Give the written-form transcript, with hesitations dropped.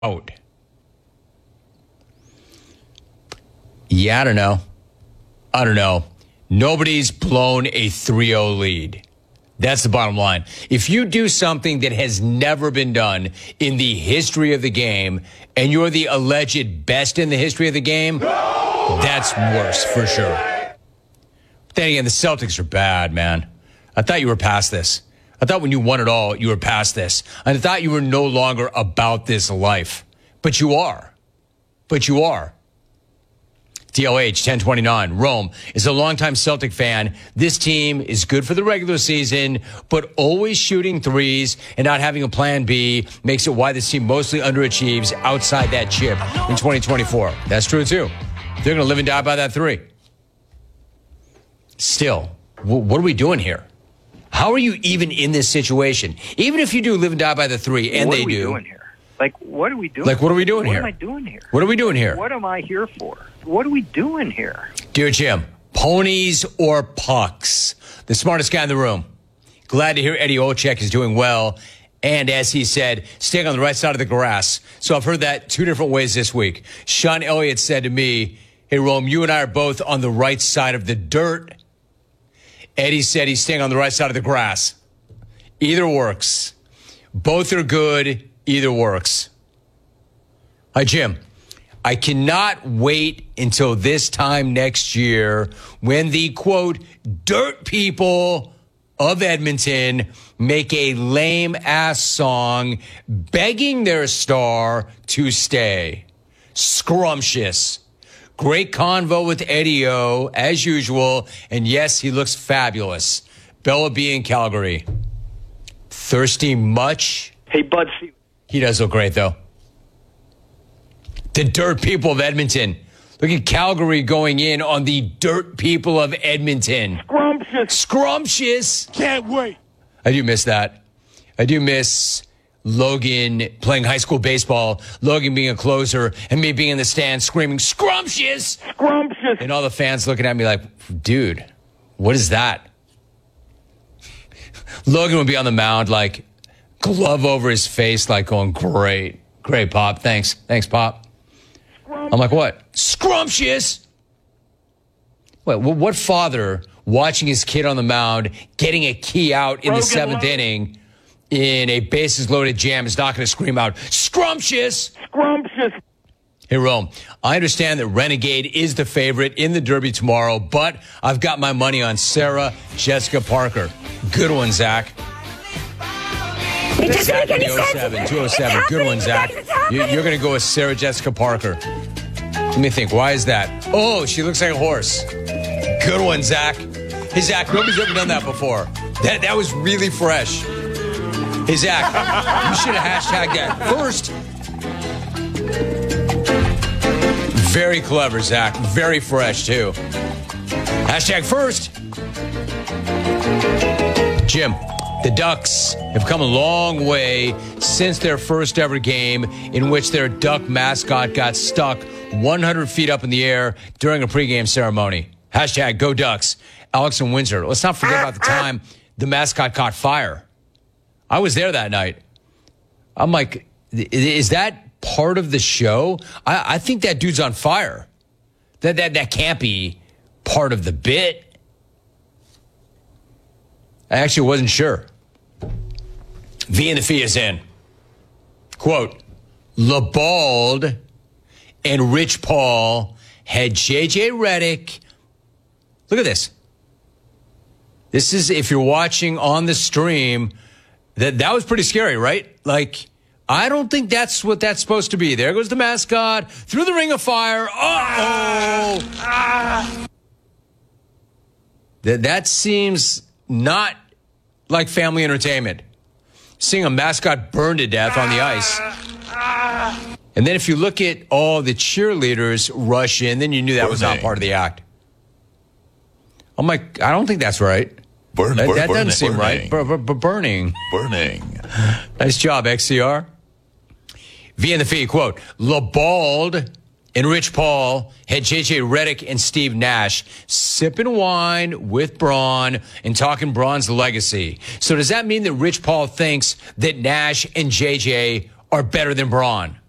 out. Yeah, I don't know. Nobody's blown a 3-0 lead. That's the bottom line. If you do something that has never been done in the history of the game, and you're the alleged best in the history of the game, that's worse for sure. But then again, the Celtics are bad, man. I thought you were past this. I thought when you won it all, you were past this. I thought you were no longer about this life. But you are. DLH 1029, Rome is a longtime Celtic fan. This team is good for the regular season, but always shooting threes and not having a plan B makes it why this team mostly underachieves outside that chip in 2024. That's true, too. They're going to live and die by that three. Still, what are we doing here? How are you even in this situation? Even if you do live and die by the three, and they do. What are we doing here? What are we doing? What are we doing here? What am I doing here? What are we doing here? What am I here for? What are we doing here? Dear Jim, ponies or pucks? The smartest guy in the room. Glad to hear Eddie Olczyk is doing well. And as he said, staying on the right side of the grass. So I've heard that two different ways this week. Sean Elliott said to me, hey, Rome, you and I are both on the right side of the dirt. Eddie said he's staying on the right side of the grass. Either works. Both are good. Either works. Hi, Jim. I cannot wait until this time next year when the, quote, dirt people of Edmonton make a lame-ass song begging their star to stay. Scrumptious. Great convo with Eddie O, as usual. And yes, he looks fabulous. Bella B in Calgary. Thirsty much? Hey, Bud. He does look great, though. The dirt people of Edmonton. Look at Calgary going in on the dirt people of Edmonton. Scrumptious. Can't wait. I do miss that. I do miss Logan playing high school baseball, Logan being a closer, and me being in the stand screaming, scrumptious! Scrumptious! And all the fans looking at me like, dude, what is that? Logan would be on the mound like, glove over his face, like going, great, Pop. Thanks, Pop. I'm like, what? Scrumptious! What father watching his kid on the mound getting a key out in the seventh inning in a bases-loaded jam is not going to scream out, scrumptious! Scrumptious! Hey, Rome, I understand that Renegade is the favorite in the Derby tomorrow, but I've got my money on Sarah Jessica Parker. Good one, Zach. Zach in the 207. Good one, Zach. You're going to go with Sarah Jessica Parker. Let me think. Why is that? Oh, she looks like a horse. Good one, Zach. Hey, Zach, nobody's ever done that before. That was really fresh. Hey, Zach, you should have hashtagged that first. Very clever, Zach. Very fresh, too. Hashtag first. Jim, the Ducks have come a long way since their first ever game in which their Duck mascot got stuck 100 feet up in the air during a pregame ceremony. Hashtag go Ducks. Alex and Windsor. Let's not forget about the time the mascot caught fire. I was there that night. I'm like, is that part of the show? I think that dude's on fire. That can't be part of the bit. I actually wasn't sure. V and the Fee is in. Quote, LeBald and Rich Paul had JJ Redick. Look at this. This is, if you're watching on the stream, that was pretty scary, right? Like, I don't think that's what that's supposed to be. There goes the mascot through the ring of fire. Uh-oh. That seems not like family entertainment. Seeing a mascot burn to death on the ice. And then if you look at all the cheerleaders rush in, then you knew that was not part of the act. I'm like, I don't think that's right. That doesn't seem right. Burning. Nice job, XCR. V and the Fee, quote, LeBald and Rich Paul had JJ Redick and Steve Nash sipping wine with Braun and talking Braun's legacy. So does that mean that Rich Paul thinks that Nash and JJ are better than Braun?